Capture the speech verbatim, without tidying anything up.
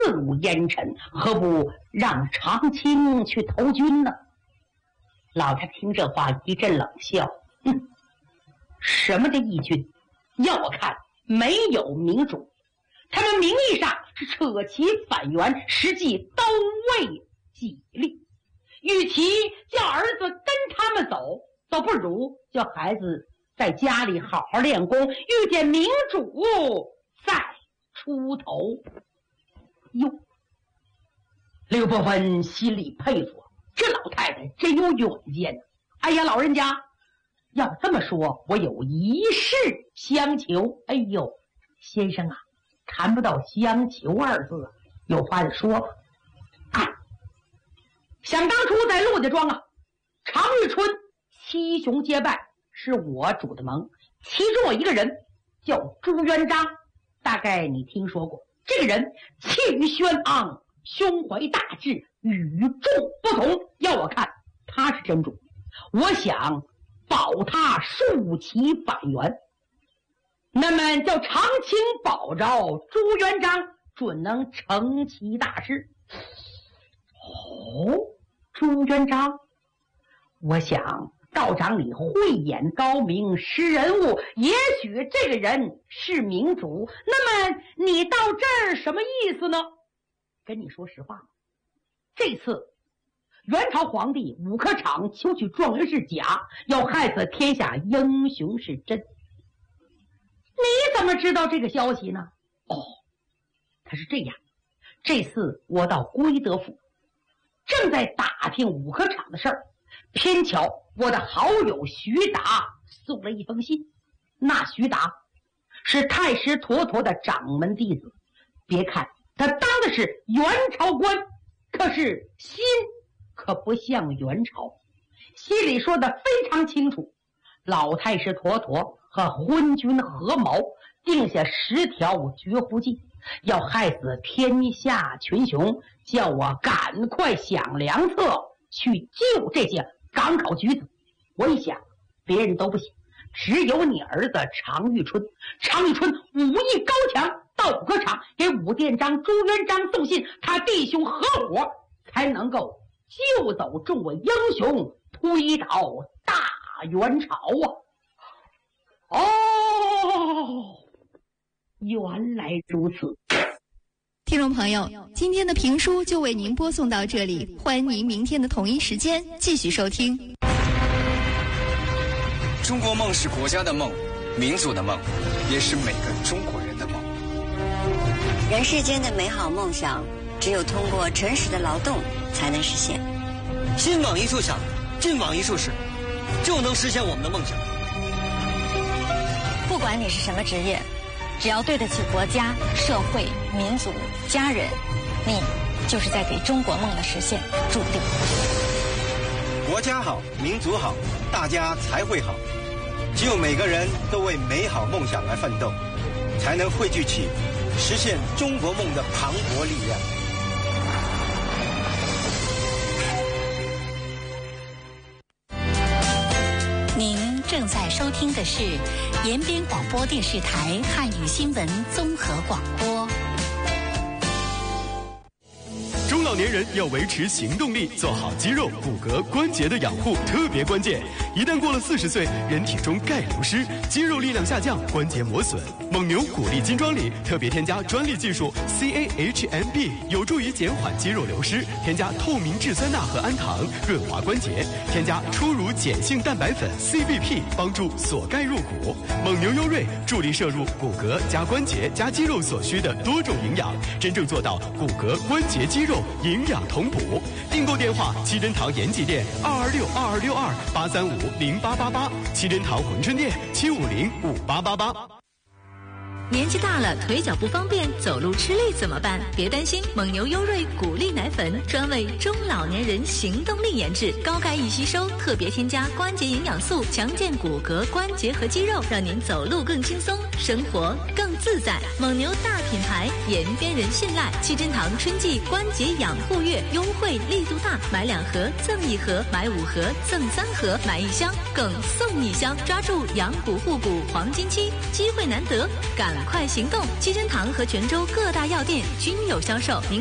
四路烟尘，何不让长青去投军呢？老太听这话一阵冷笑，哼，什么叫义军？要我看没有民主，他们名义上是扯旗反袁，实际都为己利。与其叫儿子跟他们走，倒不如叫孩子在家里好好练功，遇见民主再出头。哟，刘伯温心里佩服，这老太太真有远见。哎呀，老人家，要这么说，我有一事相求。哎呦，先生啊，谈不到相求二字，有话就说吧。啊，想当初在陆家庄啊，常遇春七雄结拜，是我主的盟，其中有一个人叫朱元璋，大概你听说过。这个人气宇轩昂，胸怀大志，与众不同。要我看，他是真主。我想保他竖旗反袁，那么叫长青保着朱元璋，准能成其大事。哦，朱元璋，我想道长你慧眼高明，识人物，也许这个人是明主。那么你到这儿什么意思呢？跟你说实话，这次元朝皇帝武科场求取状元是假，要害死天下英雄是真。你怎么知道这个消息呢？哦，他是这样，这次我到归德府，正在打听武科场的事儿，偏巧我的好友徐达送了一封信。那徐达是太师妥妥的掌门弟子，别看他当的是元朝官，可是心可不像元朝，心里说的非常清楚。老太师妥妥和昏君合谋，定下十条绝户计，要害死天下群雄，叫我赶快想良策去救这些赶考举子。我一想，别人都不行，只有你儿子常遇春。常遇春武艺高强，到武科场给武殿章朱元璋送信，他弟兄合伙才能够救走众位英雄，推倒大元朝啊！哦，原来如此。 听众朋友，今天的评书就为您播送到这里，欢迎您明天的同一时间继续收听。 中国梦是国家的梦，民族的梦，也是每个中国人的梦。 人世间的美好梦想，只有通过诚实的劳动才能实现。 心往一处想，劲往一处使，就能实现我们的梦想。 不管你是什么职业，只要对得起国家、社会、民族、家人，你就是在给中国梦的实现助力。 国家好，民族好，大家才会好。只有每个人都为美好梦想而奋斗，才能汇聚起实现中国梦的磅礴力量。 您正在收听的是延边广播电视台汉语新闻综合广播。 中老年人要维持行动力，做好肌肉、骨骼、关节的养护特别关键。一旦过了四十岁，人体中钙流失，肌肉力量下降，关节磨损。蒙牛骨力金装里特别添加专利技术 C A H M P， 有助于减缓肌肉流失。添加透明质酸钠和氨糖，润滑关节。添加初乳碱性蛋白粉 C B P， 帮助锁钙入骨。蒙牛优瑞助力摄入骨骼加关节加肌肉所需的多种营养，真正做到骨骼、关节、肌肉营养同补。订购电话：七珍堂延吉店二二六二二六二八三五零八八八，七珍堂珲春店七五零五八八八。 年纪大了，腿脚不方便，走路吃力怎么办？别担心，蒙牛优瑞骨力奶粉专为中老年人行动力研制，高钙易吸收，特别添加关节营养素，强健骨骼、关节和肌肉，让您走路更轻松，生活更自在。蒙牛大品牌，延边人信赖。七珍堂春季关节养护月优惠力度大，买两盒赠一盒，买五盒赠三盒，买一箱更送一箱，抓住养骨护骨黄金期，机会难得，赶快行动！七珍堂和泉州各大药店均有销售。您